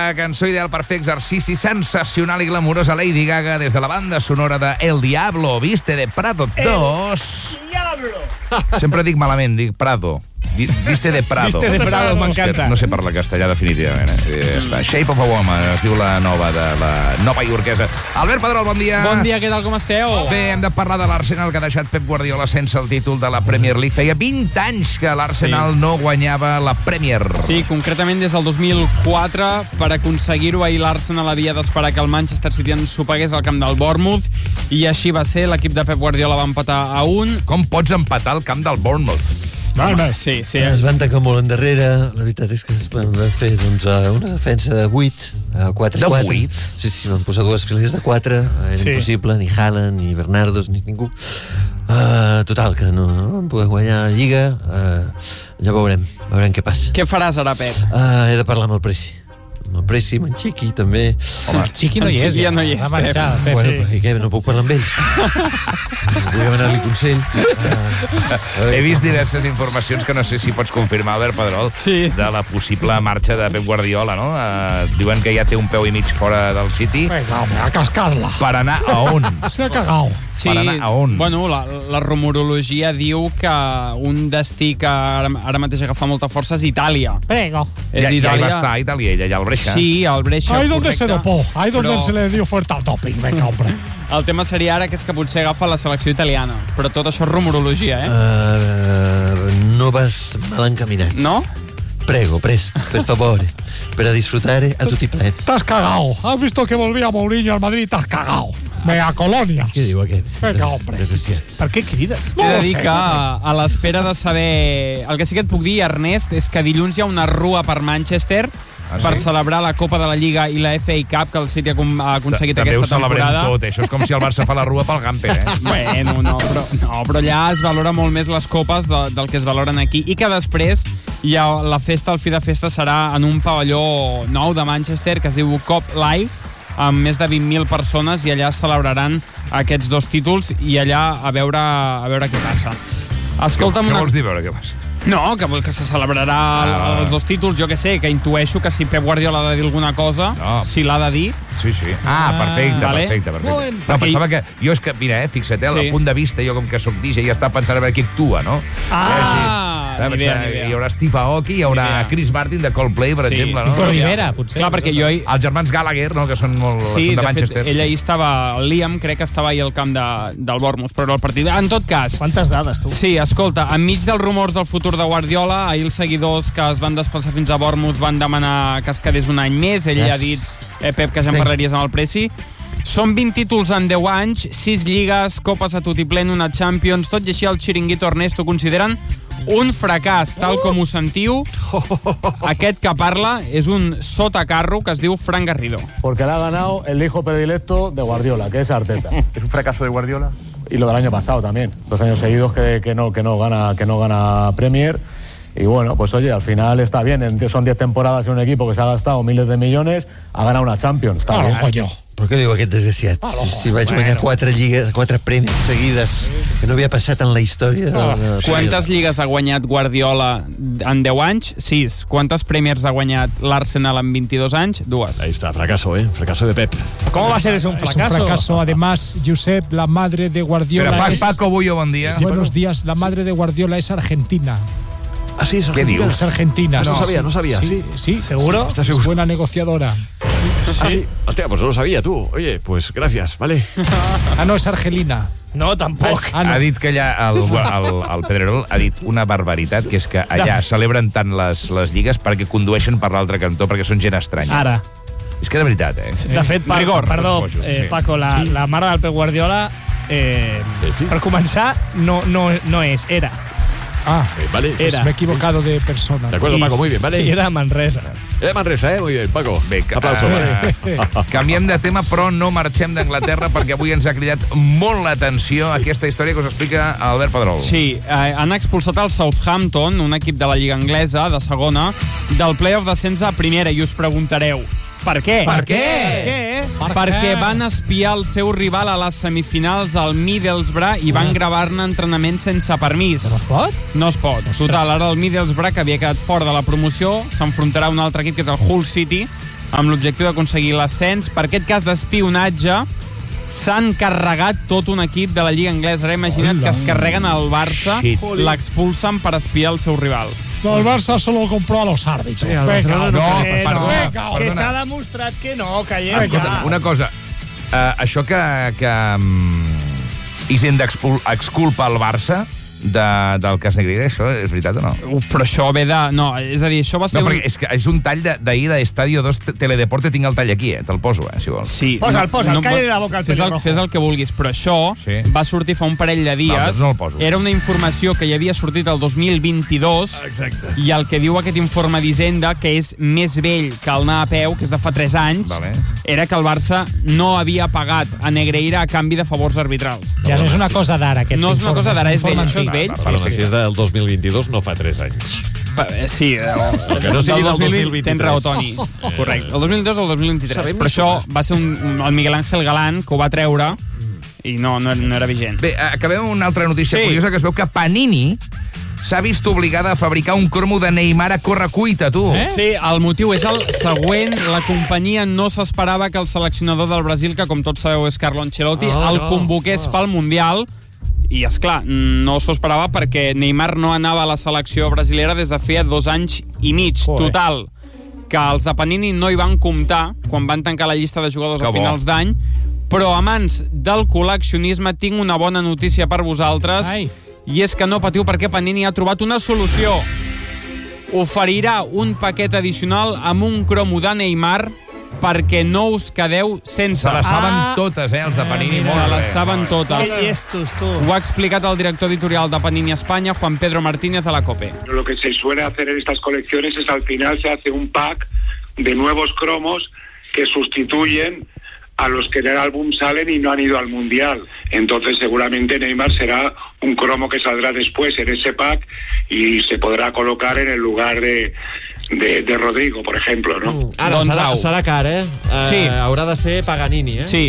la cançó ideal per fer exercici sensacional i glamurosa Lady Gaga des de la banda sonora de El Diablo Viste de Prado 2. Sempre dic malament, dic Prado. Viste de Prado. Viste de Prado, m'encanta. No sé parlar castellà definitivament. Shape of a Woman, es diu la nova de la nova iorquesa. Albert Pedrol, bon dia. Bon dia, què tal, com esteu? Bé, hem de parlar de l'Arsenal, que ha deixat Pep Guardiola sense el títol de la Premier League. Feia 20 anys que l'Arsenal no guanyava la Premier. Sí, concretament des del 2004. Per aconseguir-ho, ahir l'Arsenal havia d'esperar que el Manchester City ensopegués al camp del Bournemouth, i així va ser. L'equip de Pep Guardiola va empatar a 1. Com pots empatar al camp del Bournemouth? Sí. Es van tancar molt endarrere. La veritat és que es van fer una defensa de 8 a 4-4. De 8? Sí, van posar dues fileres de 4. Era impossible, ni Haaland, ni Bernardos, ni ningú. Total, que no vam poder guanyar la Lliga. Ja veurem què passa. Què faràs ara, Pep? He de parlar amb el Preci. Amb el Preci, amb en Chiqui, també. Home, el Chiqui no hi és, ja no hi és, va marxar, Pep. Bueno, i què, no puc parlar amb ell? Vull demanar-li consell. He vist diverses informacions que no sé si pots confirmar, Albert Pedrol, de la possible marxa de Pep Guardiola, no? Diuen que ja té un peu i mig fora del City. Venga, home, a cascar-la. Per anar a on? Se ha cagao. Sí, per anar a on? Bueno, la rumorologia diu que un destí que ara mateix agafa molta força és Itàlia. Prego. Ja hi va estar a Itàlia, ella, al Brescia. Sí, al Brescia, Ahí donde se dopó, ahí donde se le dio fuerte al doping. Venga, hombre. El tema seria ara que és que potser agafa la selecció italiana, però tot això és rumorologia, No vas mal encaminat. No? Prego, presto, per favore, per a disfrutare a tutti pleni. T'has cagao. Has visto que volvía Mourinho al Madrid, t'has cagao. Mega colònies. Què diu aquest? Vinga, hombre. Per què crida? T'he de dir que a l'espera de saber... El que sí que et puc dir, Ernest, és que dilluns hi ha una rua per Manchester per celebrar la Copa de la Lliga i la FA Cup que el City ha aconseguit també aquesta temporada. També ho celebrem tot, això és com si el Barça fa la rua pel Gamper, Bueno, però allà es valora molt més les copes del que es valoren aquí, i que després la festa, el fi de festa, serà en un pavelló nou de Manchester que es diu Cop Live, amb més de 20.000 persones, i allà celebraran aquests dos títols, i allà a veure què passa. Escolta'm, què vols dir, veure què passa? No, que se celebrarà els dos títols, jo que sé, que intueixo que si Pep Guardiola ha de dir alguna cosa, si l'ha de dir... Sí. Perfecte. No, pensava que... Jo és que, mira, fixa't, al punt de vista, jo com que soc DJ, ja està pensant a veure qui actua, no? Hi haurà Steve Aoki, hi haurà Chris Martin de Coldplay, per exemple, no? Nico Rivera, potser. Clar, perquè jo... Els germans Gallagher, no?, que són de Manchester. Sí, de fet, ell ahir estava... El Liam, crec que estava ahir al camp del Bournemouth, però el partit... En tot cas... Quantes dades, tu? Sí, escolta, enmig dels rumors del futur de Guardiola, ahir els seguidors que es van desplaçar fins a Bournemouth van demanar que es quedés un any més. Ell ha dit, Pep, que ja en parlaries amb el Preci. Són 20 títols en 10 anys, 6 lligues, copes a tutiplén, una Champions, tot i així el Chiringuito Ernesto consideren un fracàs, tal com ho sentiu. Aquest que parla és un sotacarro que es diu Fran Garrido. Porque le ha ganado el hijo predilecto de Guardiola, que es Arteta. ¿Es un fracaso de Guardiola? Y lo del año pasado también. 2 años seguidos que no gana Premier. Y bueno, pues oye, al final está bien. Son 10 temporadas en un equipo que se ha gastado miles de millones, ha ganado una Champions. Està bien. Però què diu aquest desgraciat? Si vaig guanyar 4 lligues, 4 premis seguides, que no havia passat en la història. Quantes lligues ha guanyat Guardiola en 10 anys? 6. Quantes Premiers ha guanyat l'Arsenal en 22 anys? 2. Ahí está, fracaso, fracaso de Pep. ¿Cómo va a ser eso un fracaso? Es un fracaso. Además, Josep, la madre de Guardiola es... Paco Bullo, buen día. Buenos días. La madre de Guardiola es argentina. Ah, sí, es argentina. ¿Qué dios? Es argentina. No sabía. Sí, ¿seguro? ¿Estás seguro? Es buena negociadora. Sí. Hostia, pues no lo sabía tú. Oye, pues gracias, vale. No, és argelina. No, tampoc. Ha dit que allà el Pedrerol ha dit una barbaritat, que és que allà celebren tant les lligues perquè condueixen per l'altre cantó, perquè són gent estranya. Ara. És que de veritat, De fet, Paco, la mare del Pep Guardiola, per començar, no és, era. Vale. Pues me he equivocado de persona. De acuerdo, Paco, muy bien, vale. Y era Manresa. Era Manresa, muy bien, Paco. Aplauso. Canviem de tema, però no marxem d'Anglaterra perquè avui ens ha cridat molt l'atenció aquesta història que us explica Albert Pedrol. Sí, han expulsat el Southampton, un equip de la Lliga Anglesa, de segona, del play-off d'ascens a primera, i us preguntareu, per què? Perquè van espiar el seu rival a les semifinals al Middlesbrough i van gravar-ne entrenament sense permís. No es pot? No es pot. Total, ara el Middlesbrough, que havia quedat fora de la promoció, s'enfrontarà a un altre equip, que és el Hull City, amb l'objectiu d'aconseguir l'ascens. Per aquest cas d'espionatge s'han carregat tot un equip de la Lliga Anglesa. Ara imagina't que es carreguen al Barça, l'expulsen per espiar el seu rival. No, el Barça solo compró a los árbitros. Perdona. Que s'ha demostrat que no, que ja... Escolta, una cosa. Això que Hisenda exculpa el Barça del cas Negreira, això és veritat o no? Però això ve de... No, és a dir, això va ser... No, perquè és un tall d'ahir d'Estadio 2 Teledeporte, tinc el tall aquí, te'l poso, si vols. Sí. Posa'l, calla la boca al pelirrojo. Fes el que vulguis, però això va sortir fa un parell de dies. No el poso. Era una informació que hi havia sortit el 2022. Exacte. I el que diu aquest informe d'Hisenda, que és més vell que el anar a peu, que és de fa 3 anys, era que el Barça no havia pagat a Negreira a canvi de favors arbitrals. Ja no és una cosa d'ara, aquest informe. No és una cosa d'ara, és vell, això és vell. Perdona, si és del 2022, no fa 3 anys. Sí, que no sigui del 2023. Tens raó, Toni. Correcte. El 2022 o el 2023. Però això va ser el Miguel Ángel Galán que ho va treure i no era vigent. Bé, acabem amb una altra notícia curiosa, que es veu que Panini s'ha vist obligada a fabricar un cromo de Neymar a correcuita, tu. Sí, el motiu és el següent. La companyia no s'esperava que el seleccionador del Brasil, que com tots sabeu és Carlo Ancelotti, el convoqués pel Mundial. I, esclar, no s'ho esperava perquè Neymar no anava a la selecció brasilera des de feia 2 anys i mig. Total, que els de Panini no hi van comptar quan van tancar la llista de jugadors a finals d'any, però a mans del col·leccionisme tinc una bona notícia per vosaltres, i és que no patiu perquè Panini ha trobat una solució. Oferirà un paquet addicional amb un cromo de Neymar perquè no us quedeu sense. Se les saben totes, els de Panini. Se les saben totes. Que llestos, tu. Ho ha explicat el director editorial de Panini España, Juan Pedro Martínez, a la COPE. Lo que se suele hacer en estas colecciones es al final se hace un pack de nuevos cromos que sustituyen a los que en el álbum salen y no han ido al Mundial. Entonces seguramente Neymar será un cromo que saldrá después en ese pack y se podrá colocar en el lugar de Rodrigo, per exemple, no? Ara, serà car, Sí. Haurà de ser Paganini, Sí.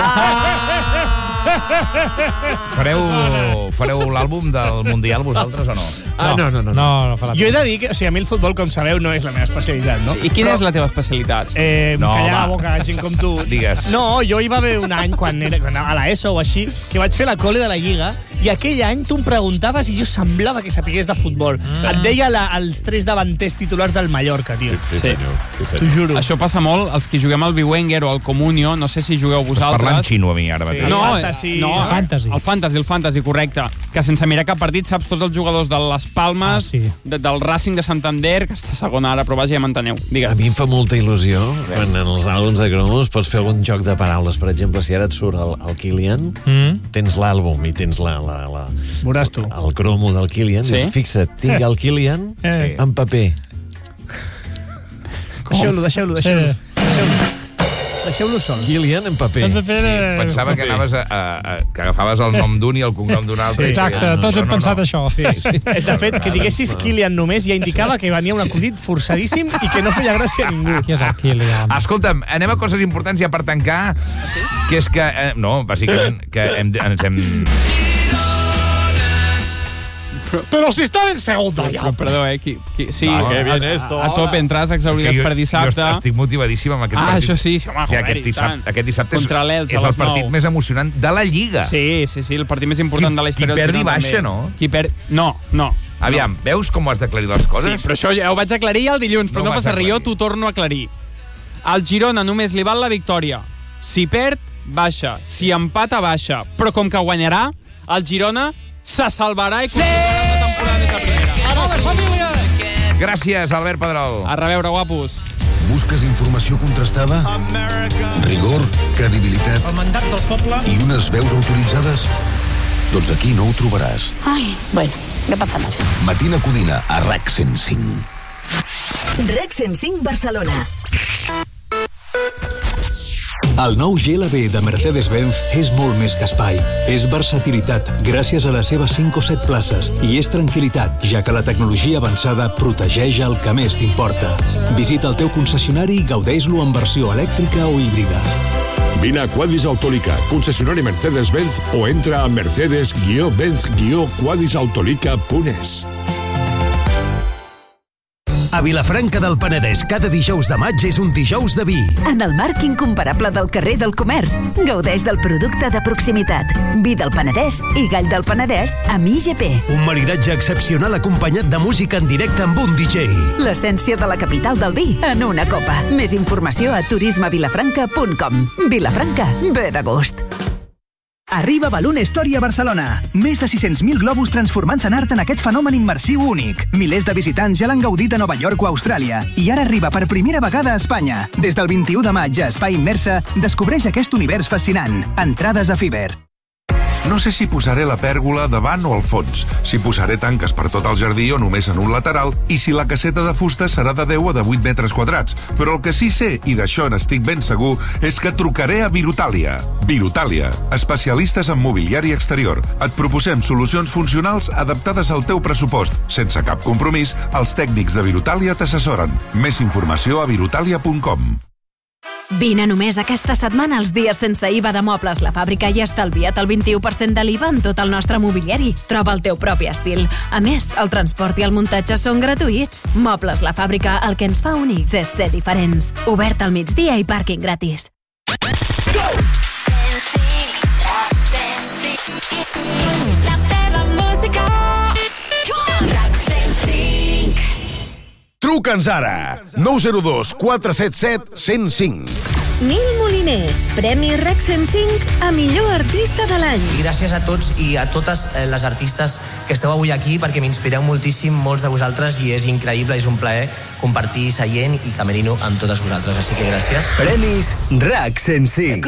Fareu l'àlbum del Mundial vosaltres o no? No farà. Jo he de dir que, a mi el futbol, com sabeu, no és la meva especialitat, no? I quina és la teva especialitat? Callar la boca, gent com tu. Digues. No, jo hi va haver un any, quan anava a l'ESO o així, que vaig fer la cole de la Lliga, i aquell any tu em preguntaves i jo semblava que sapigués de futbol. Et deia els 3 davanters titulars del Mallorca, tio. Sí. T'ho juro. Això passa molt, els que juguem al Biwenger o al Comunio, no sé si jugueu vosaltres. Parlant xino a mi, ara mateix. El Fantasy, correcte. Que sense mirar cap partit saps tots els jugadors de les Palmes, del Racing de Santander, que està segona ara, però vaja, ja m'enteneu. Digues. A mi em fa molta il·lusió quan en els àlbums de cromos pots fer algun joc de paraules. Per exemple, si ara et surt el Kylian, tens l'àlbum i tens veuràs tu. el cromo del Kylian, dius, fixa't, tinc el Kylian en paper. Deixeu-lo sol. Kylian en paper. Pensava que anaves que agafaves el nom d'un i el cognom d'un altre. Exacte, tots hem pensat això. De fet, que diguessis Kylian només ja indicava que venia un acudit forçadíssim i que no feia gràcia a ningú. Qui és el Kylian? Escolta'm, anem a coses importants ja per tancar, que és que, bàsicament, que ens hem... Pero si están en segunda ya. Perdó, sí, que bien esto. A top entres exaurides per dissabte. Jo estic motivadíssim amb aquest partit. Això sí, home, que aquest dissabte és el partit més emocionant de la Lliga. Sí, el partit més important de la història. Qui perdi baixa, no? No. Aviam, veus com ho has d'aclarir les coses? Sí, però això ja ho vaig aclarir el dilluns, però no passa res, jo t'ho torno a aclarir. Al Girona només li val la victòria. Si perd, baixa. Si empata, baixa. Però com que guanyarà, el Girona se salvarà i continuarà la temporada des de primera. Gràcies, Albert Pedrol. A reveure, guapos. Busques informació contrastada? Rigor, credibilitat El mandat del poble. i unes veus autoritzades? Doncs aquí no ho trobaràs. Bueno, no pasa nada. Matina Codina, a RAC 105. RAC 105 Barcelona. El nou GLB de Mercedes-Benz és molt més que espai. És versatilitat, gràcies a les seves 5 o 7 places, i és tranquil·litat, ja que la tecnologia avançada protegeix el que més t'importa. Visita el teu concessionari i gaudeix-lo en versió elèctrica o híbrida. Vine a Quadis Autolica, concessionari Mercedes-Benz, o entra a mercedes-benz-quadisautolica.es. A Vilafranca del Penedès, cada dijous de maig és un dijous de vi. En el marc incomparable del carrer del Comerç, gaudeix del producte de proximitat. Vi del Penedès i gall del Penedès amb IGP. Un maridatge excepcional acompanyat de música en directe amb un DJ. L'essència de la capital del vi en una copa. Més informació a turismevilafranca.com. Vilafranca, ve de gust. Arriba Balloon Story a Barcelona. Més de 600.000 globus transformant-se en art en aquest fenomen immersiu únic. Milers de visitants ja l'han gaudit a Nova York o Austràlia. I ara arriba per primera vegada a Espanya. Des del 21 de maig a Espai Immersa, descobreix aquest univers fascinant. Entrades a Fiverr. No sé si posaré la pèrgola davant o al fons, si posaré tanques per tot el jardí o només en un lateral, i si la caseta de fusta serà de 10 o de 8 metres quadrats. Però el que sí sé, i d'això n'estic ben segur, és que trucaré a Virutàlia. Virutàlia, especialistes en mobiliari exterior. Et proposem solucions funcionals adaptades al teu pressupost. Sense cap compromís, els tècnics de Virutàlia t'assessoren. Més informació a virutàlia.com. Vine només aquesta setmana als dies sense IVA de Mobles La Fàbrica i estalvia't el 21% de l'IVA en tot el nostre mobiliari. Troba el teu propi estil. A més, el transport i el muntatge són gratuïts. Mobles La Fàbrica, el que ens fa únics és ser diferents. Obert al migdia i pàrquing gratis. La teva música. Truca'ns ara! 902 477 105. Nil Moliner, Premi RAC 105 a millor artista de l'any. I gràcies a tots i a totes les artistes que esteu avui aquí, perquè m'inspireu moltíssim, molts de vosaltres, i és increïble, és un plaer compartir seient i camerino amb totes vosaltres, així que gràcies. Premis RAC 105.